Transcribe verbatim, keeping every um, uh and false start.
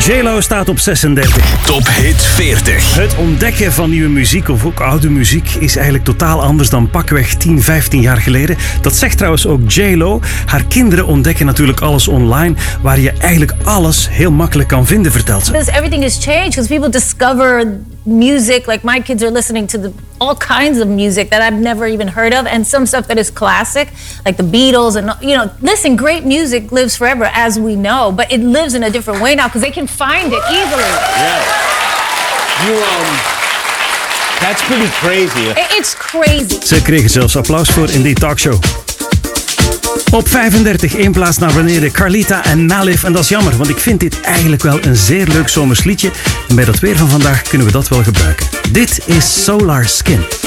J Lo staat op zesendertig. Top Hit veertig. Het ontdekken van nieuwe muziek of ook oude muziek is eigenlijk totaal anders dan pakweg tien, vijftien jaar geleden. Dat zegt trouwens ook J Lo. Haar kinderen ontdekken natuurlijk alles online, waar je eigenlijk alles heel makkelijk kan vinden, vertelt ze. Because everything has changed, because people discover music, like my kids are listening to the, all kinds of music that I've never even heard of, and some stuff that is classic, like the Beatles, and you know, listen, great music lives forever, as we know, but it lives in a different way now, because they can find it easily. Yeah. You, um, that's pretty crazy. It's crazy. Ze kregen zelfs applaus voor in die talkshow. Op vijfendertig, één plaats naar beneden, Carlita en Nalif. En dat is jammer, want ik vind dit eigenlijk wel een zeer leuk zomers liedje. En bij dat weer van vandaag kunnen we dat wel gebruiken. Dit is Solar Skin.